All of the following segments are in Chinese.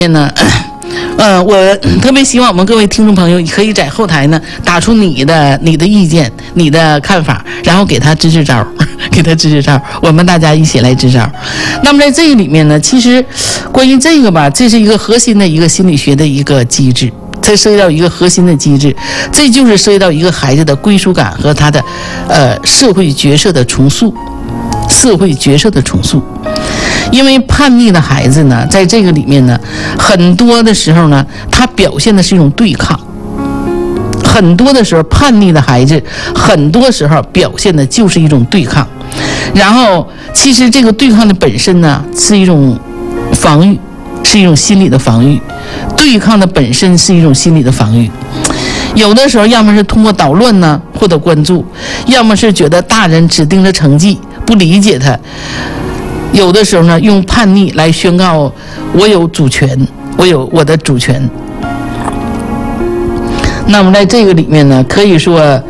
呢，我特别希望我们各位听众朋友可以在后台呢打出你的意见、你的看法，然后给他支支招，给他支支招，我们大家一起来支招。那么在这个里面呢，其实关于这个吧，这是一个核心的一个心理学的一个机制，这涉及到一个核心的机制，这就是涉及到一个孩子的归属感和他的社会角色的重塑，社会角色的重塑。因为叛逆的孩子呢，在这个里面呢，很多的时候呢，他表现的是一种对抗。很多的时候，叛逆的孩子，很多时候表现的就是一种对抗。然后，其实这个对抗的本身呢，是一种防御，是一种心理的防御。对抗的本身是一种心理的防御。有的时候，要么是通过捣乱呢获得关注，要么是觉得大人只盯着成绩，不理解他。有的时候呢，用叛逆来宣告我有主权，我有我的主权。那么在这个里面呢，可以说，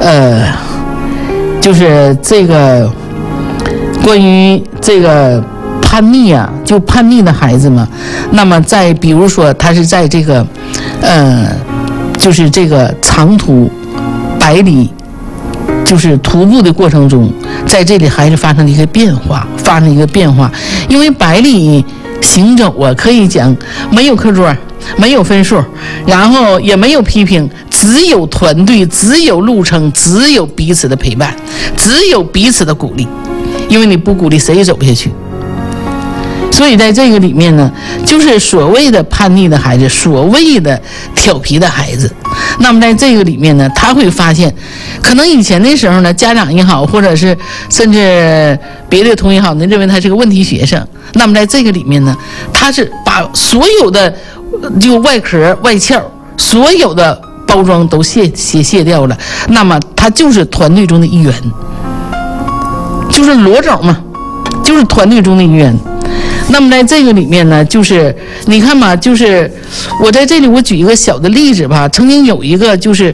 就是这个关于这个叛逆啊，就叛逆的孩子嘛，那么在比如说他是在这个，就是这个长途100里。就是徒步的过程中，在这里还是发生了一个变化，因为100里行走啊，可以讲没有课桌，没有分数，然后也没有批评，只有团队，只有路程，只有彼此的陪伴，只有彼此的鼓励，因为你不鼓励谁也走不下去。所以在这个里面呢，就是所谓的叛逆的孩子，所谓的调皮的孩子。那么在这个里面呢，他会发现，可能以前的时候呢，家长也好，或者是甚至别的同学也好，认为他是个问题学生。那么在这个里面呢，他是把所有的就外壳、外壳，所有的包装都卸掉了。那么他就是团队中的一员，就是裸走嘛，就是团队中的一员。那么在这个里面呢，就是你看嘛，就是我在这里我举一个小的例子吧。曾经有一个就是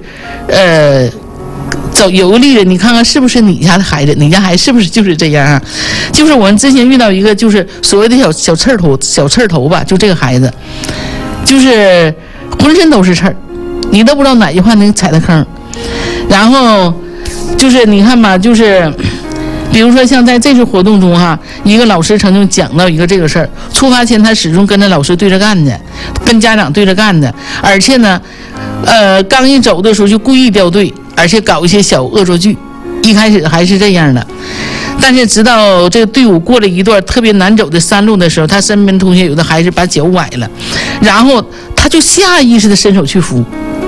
有个例子，你看看是不是你家的孩子，你家孩子是不是就是这样啊？就是我们之前遇到一个就是所谓的小刺头吧，就这个孩子，就是浑身都是刺儿，你都不知道哪句话能踩到坑。然后就是你看吧，就是比如说像在这次活动中哈，一个老师曾经讲到一个这个事儿，出发前他始终跟着老师对着干的，跟家长对着干的，而且呢刚一走的时候就故意掉队，而且搞一些小恶作剧，一开始还是这样的。但是直到这个队伍过了一段特别难走的山路的时候，他身边同学有的孩子把脚崴了，然后他就下意识的伸手去扶。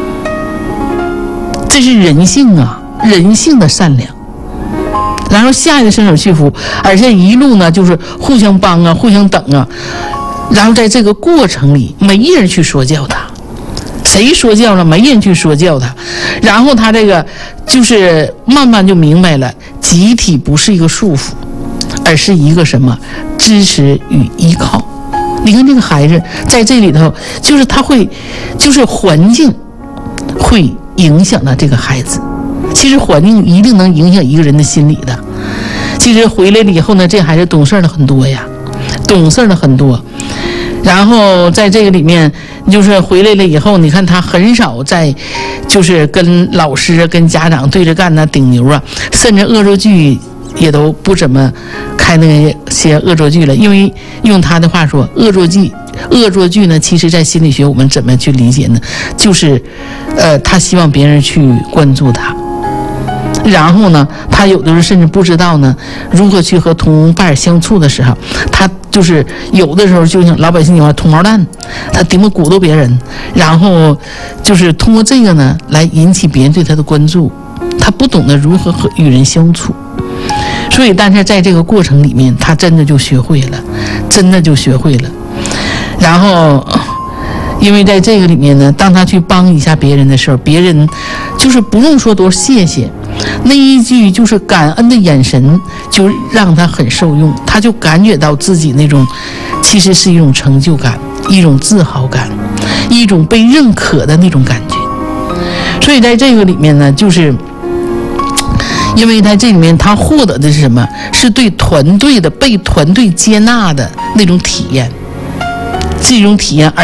这是人性啊，人性的善良。然后下一个伸手去扶，而且一路呢就是互相帮啊，互相等啊。然后在这个过程里，没人去说教他，谁说教了？没人去说教他。然后他这个就是慢慢就明白了，集体不是一个束缚，而是一个什么支持与依靠。你看这个孩子在这里头，就是他会，就是环境会影响到这个孩子。其实环境一定能影响一个人的心理的。其实回来了以后呢，这孩子懂事了很多呀，懂事了很多。然后在这个里面，就是回来了以后，你看他很少在，就是跟老师、跟家长对着干呐、顶牛啊，甚至恶作剧也都不怎么开那些恶作剧了。因为用他的话说，恶作剧呢，其实在心理学我们怎么去理解呢？就是他希望别人去关注他。然后呢，他有的时候甚至不知道呢如何去和同伴相处的时候，他就是有的时候就像老百姓讲话捅毛蛋，他顶么鼓捣别人，然后就是通过这个呢来引起别人对他的关注，他不懂得如何和与人相处。所以但是在这个过程里面，他真的就学会了，真的就学会了。然后因为在这个里面呢，当他去帮一下别人的时候，别人就是不用说多谢谢，那一句就是感恩的眼神就让他很受用，他就感觉到自己那种其实是一种成就感，一种自豪感，一种被认可的那种感觉。所以在这个里面呢，就是因为在这里面他获得的是什么？是对团队的被团队接纳的那种体验，这种体验。